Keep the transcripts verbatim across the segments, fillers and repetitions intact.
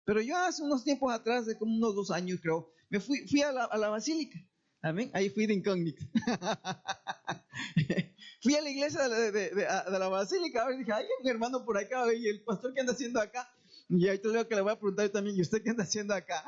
Pero yo hace unos tiempos atrás, de como unos dos años creo, me fui, fui a la, a la basílica. Amén. Ahí fui de incógnito. Fui a la iglesia de, de, de, de, de la basílica. Ahora dije, hay un hermano por acá. ¿Y el pastor qué anda haciendo acá? Y ahí te digo que le voy a preguntar yo también, ¿y usted qué anda haciendo acá?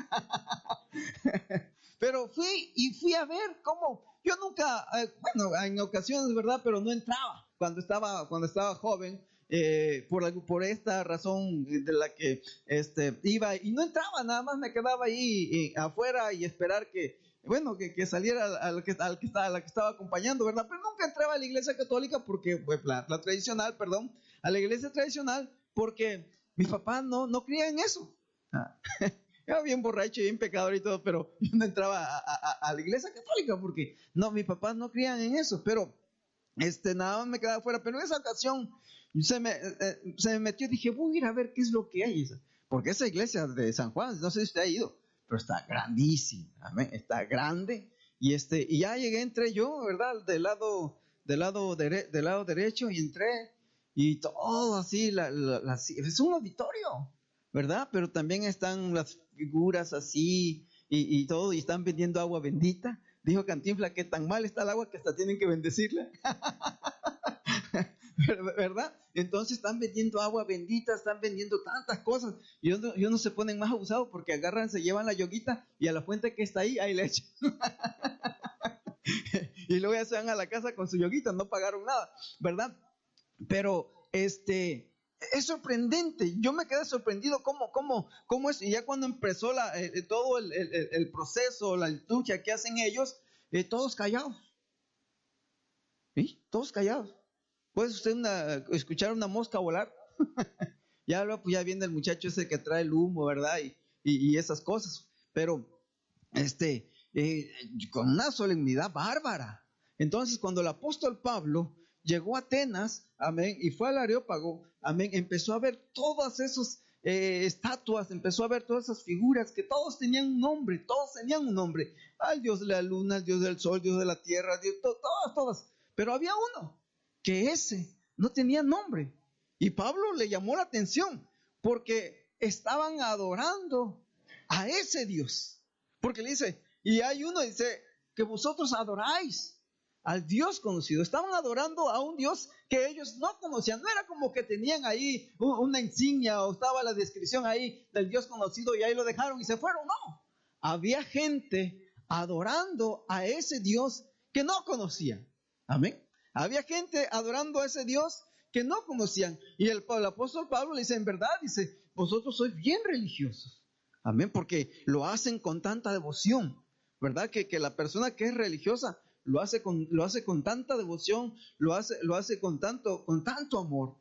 Pero fui y fui a ver cómo. Yo nunca, eh, bueno, en ocasiones, ¿verdad? Pero no entraba cuando estaba, cuando estaba joven. Eh, por, por esta razón de la que este, iba y no entraba, nada más me quedaba ahí eh, afuera y esperar que, bueno, que, que saliera al que, al que estaba, a la que estaba acompañando, ¿verdad? Pero nunca entraba a la iglesia católica porque, pues, la, la tradicional, perdón, a la iglesia tradicional porque mis papás no, no creían en eso. Ah. Era bien borracho y bien pecador y todo, pero yo no entraba a, a, a la iglesia católica porque no, mis papás no creían en eso, pero este, nada más me quedaba afuera. Pero en esa ocasión se me, eh, se me metió y dije, voy a ir a ver qué es lo que hay. Porque esa iglesia de San Juan, no sé si usted ha ido, pero está grandísima, ¿amén? Está grande. Y este, y ya llegué, entré yo, ¿verdad? Del lado, del lado, dere, del lado derecho y entré. Y todo así, la, la, la, es un auditorio, ¿verdad? Pero también están las figuras así y, y todo, y están vendiendo agua bendita. Dijo Cantinflas que tan mal está el agua que hasta tienen que bendecirla. ¿Verdad? Entonces están vendiendo agua bendita, están vendiendo tantas cosas. Y uno, y uno se ponen más abusados porque agarran, se llevan la yoguita y a la fuente que está ahí, ahí le echan. Y luego ya se van a la casa con su yoguita, no pagaron nada, ¿verdad? Pero este... es sorprendente, yo me quedé sorprendido cómo, cómo, cómo es, y ya cuando empezó la, eh, todo el, el, el proceso, la liturgia que hacen ellos, eh, todos callados, ¿sí? Todos callados. ¿Puede usted una, escuchar una mosca volar? Ya luego pues ya viene el muchacho ese que trae el humo, ¿verdad? Y, y, y esas cosas, pero este, eh, con una solemnidad bárbara. Entonces cuando el apóstol Pablo llegó a Atenas, amén, y fue al Areópago, amén, empezó a ver todas esas eh, estatuas, empezó a ver todas esas figuras que todos tenían un nombre, todos tenían un nombre, al dios de la luna, al dios del sol, dios de la tierra, dios, to, todas, todas, pero había uno que ese no tenía nombre, y Pablo le llamó la atención, porque estaban adorando a ese Dios, porque le dice, y hay uno, dice, que vosotros adoráis al Dios conocido. Estaban adorando a un Dios que ellos no conocían. No era como que tenían ahí una insignia o estaba la descripción ahí del Dios conocido y ahí lo dejaron y se fueron. No, había gente adorando a ese Dios que no conocían. Amén. Había gente adorando a ese Dios que no conocían. Y el, el apóstol Pablo le dice, en verdad, dice, vosotros sois bien religiosos. Amén, porque lo hacen con tanta devoción. ¿Verdad? Que, que la persona que es religiosa lo hace con, lo hace con tanta devoción, lo hace, lo hace con tanto, con tanto amor.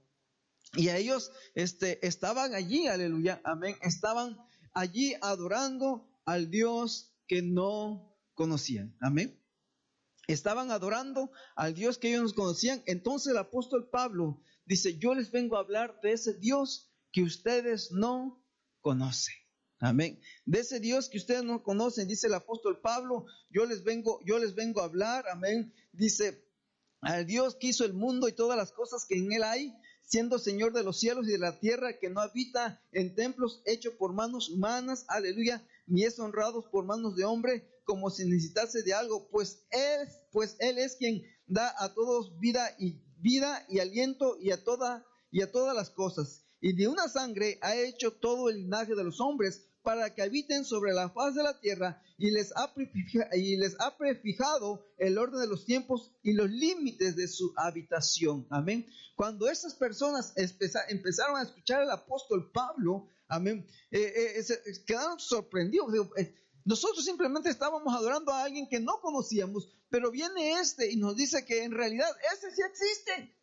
Y a ellos este, estaban allí, aleluya, amén, estaban allí adorando al Dios que no conocían, amén. Estaban adorando al Dios que ellos no conocían. Entonces el apóstol Pablo dice, yo les vengo a hablar de ese Dios que ustedes no conocen. Amén. De ese Dios que ustedes no conocen, dice el apóstol Pablo, yo les vengo, yo les vengo a hablar, amén. Dice, al Dios que hizo el mundo y todas las cosas que en él hay, siendo Señor de los cielos y de la tierra, que no habita en templos hechos por manos humanas, aleluya, ni es honrado por manos de hombre, como si necesitase de algo, pues él, pues él es quien da a todos vida y vida y aliento y a toda y a todas las cosas. Y de una sangre ha hecho todo el linaje de los hombres, para que habiten sobre la faz de la tierra, y les ha prefijado, y les ha prefijado el orden de los tiempos y los límites de su habitación. Amén. Cuando esas personas empezaron a escuchar al apóstol Pablo, amén, eh, eh, se quedaron sorprendidos. Digo, eh, nosotros simplemente estábamos adorando a alguien que no conocíamos, pero viene este y nos dice que en realidad ese sí existe.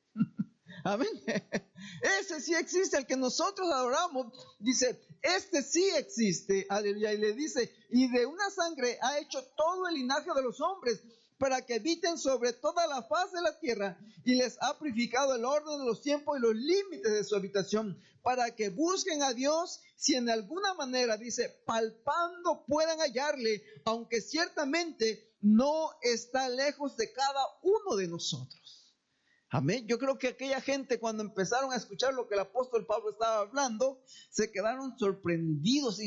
Amén. Ese sí existe, el que nosotros adoramos. Dice, este sí existe. Aleluya. Y le dice, y de una sangre ha hecho todo el linaje de los hombres, para que habiten sobre toda la faz de la tierra, y les ha purificado el orden de los tiempos y los límites de su habitación, para que busquen a Dios, si en alguna manera, dice, palpando puedan hallarle, aunque ciertamente no está lejos de cada uno de nosotros. Amén. Yo creo que aquella gente, cuando empezaron a escuchar lo que el apóstol Pablo estaba hablando, se quedaron sorprendidos y